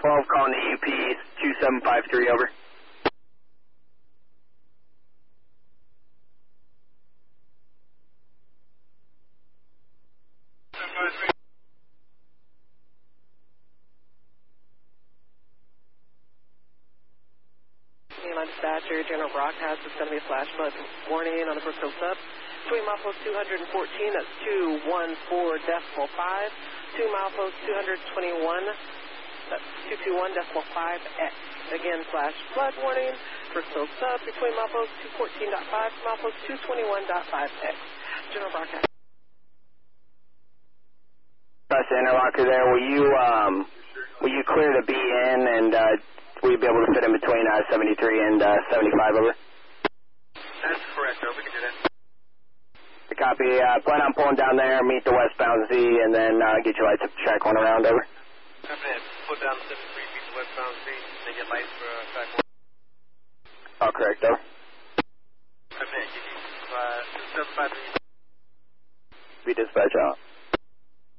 12 calling the UP 2753, over. Dispatcher, General Broadcast is going to be a flash flood warning on the Brooksville sub. Between milepost 214, that's 214.5. 2 milepost 221, that's 221.5X. Again, flash flood warning, Brooksville sub, between milepost 214.5, milepost 221.5X. General Broadcast. Press the interlocker there. Will you clear the B in and will you be able to fit in between 73 and 75, over? That's correct, over. We can do that. Copy. Plan on pulling down there, meet the westbound Z, and then get your lights up to track one around, over. Copy that. Put down 73 feet westbound Z, then get lights for track one. Oh, correct, over. Copy that. Give you 753. Be dispatch out.